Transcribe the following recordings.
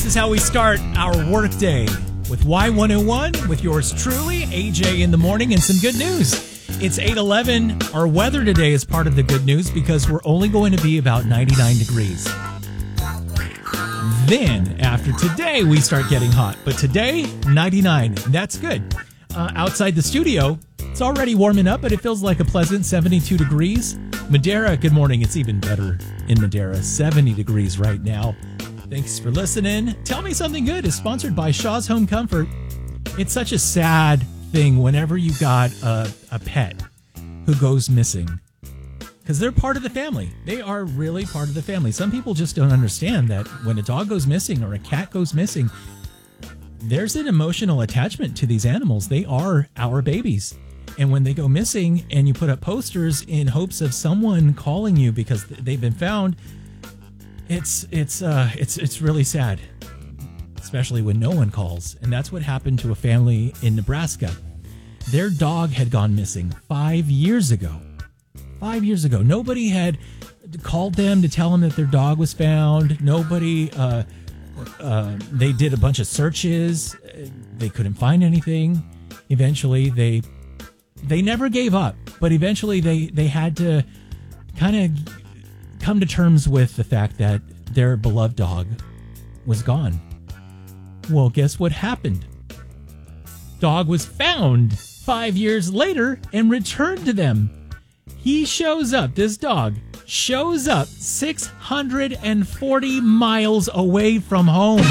This is how we start our workday with Y101 with yours truly, AJ in the morning, and some good news. It's 8:11. Our weather today is part of the good news because we're only going to be about 99 degrees. Then, after today, we start getting hot. But today, 99. That's good. Outside the studio, it's already warming up, but it feels like a pleasant 72 degrees. Madera, good morning. It's even better in Madera. 70 degrees right now. Thanks for listening. Tell Me Something Good is sponsored by Shaw's Home Comfort. It's such a sad thing whenever you got a pet who goes missing. Because they're part of the family. They are really part of the family. Some people just don't understand that when a dog goes missing or a cat goes missing, there's an emotional attachment to these animals. They are our babies. And when they go missing and you put up posters in hopes of someone calling you because they've been found, it's really sad, especially when no one calls. And that's what happened to a family in Nebraska. Their dog had gone missing 5 years ago. 5 years ago. Nobody had called them to tell them that their dog was found. Nobody, they did a bunch of searches. They couldn't find anything. Eventually, they never gave up, but eventually they had to kind of come to terms with the fact that their beloved dog was gone. Well, guess what happened? Dog was found 5 years later and returned to them. He shows up, this dog shows up 640 miles away from home.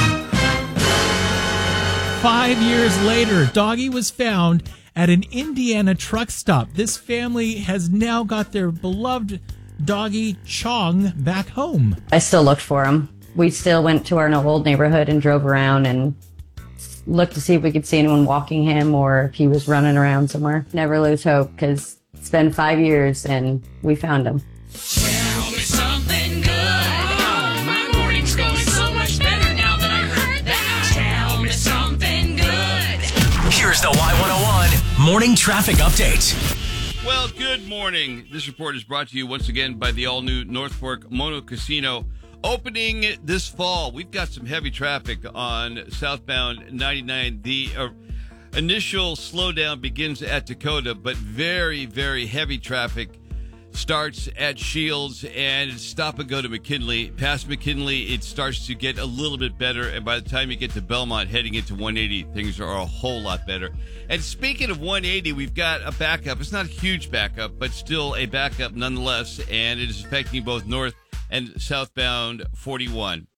5 years later, doggy was found at an Indiana truck stop. This family has now got their beloved doggy Chong back home. I still looked for him. We still went to our old neighborhood and drove around and looked to see if we could see anyone walking him or if he was running around somewhere. Never lose hope because it's been 5 years and we found him. Tell me something good. Oh, my morning's going so much better now that I heard that. Tell me something good. Here's the Y101 Morning Traffic Update. Well, good morning. This report is brought to you once again by the all-new North Fork Mono Casino. Opening this fall, we've got some heavy traffic on southbound 99. The initial slowdown begins at Dakota, but very, very heavy traffic starts at Shields and stop and go to McKinley. Past McKinley, it starts to get a little bit better, and by the time you get to Belmont heading into 180, things are a whole lot better. And speaking of 180, we've got a backup. It's not a huge backup, but still a backup nonetheless, and it is affecting both north and southbound 41.